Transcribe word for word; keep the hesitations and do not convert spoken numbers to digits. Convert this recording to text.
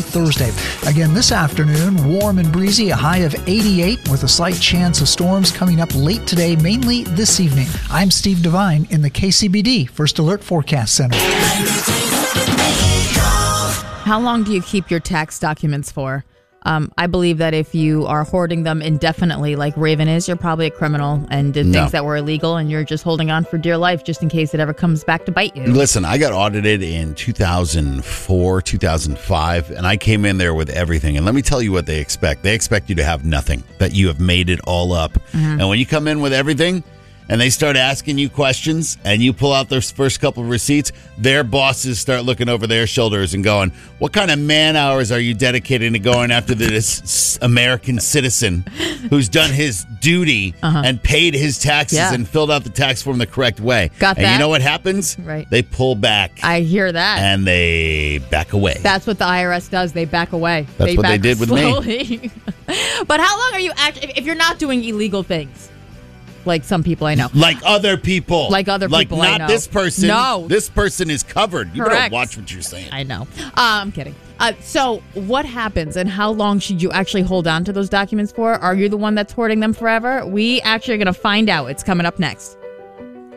Thursday. Again, this afternoon, warm and breezy, a high of eighty-eight with a slight chance of storms coming up late today, mainly this evening. I'm Steve Devine in the K C B D First Alert Forecast Center. How long do you keep your tax documents for? Um, I believe that if you are hoarding them indefinitely, like Raven is, you're probably a criminal and did No. things that were illegal, and you're just holding on for dear life just in case it ever comes back to bite you. Listen, I got audited in two thousand four, two thousand five, and I came in there with everything. And let me tell you what they expect. They expect you to have nothing, that you have made it all up. Mm-hmm. And when you come in with everything, and they start asking you questions, and you pull out those first couple of receipts, their bosses start looking over their shoulders and going, what kind of man hours are you dedicating to going after this American citizen who's done his duty Uh-huh. and paid his taxes Yeah. and filled out the tax form the correct way? Got and that? you know what happens? Right. They pull back. I hear that. And they back away. That's what the I R S does. They back away. That's they what they back did with me. me. But how long are you actually, if you're not doing illegal things, like some people I know? Like other people. Like other people I Like know. not this person. No. This person is covered. You Correct. better watch what you're saying. I know. Uh, I'm kidding. Uh, so what happens and how long should you actually hold on to those documents for? Are you the one that's hoarding them forever? We actually are going to find out. It's coming up next.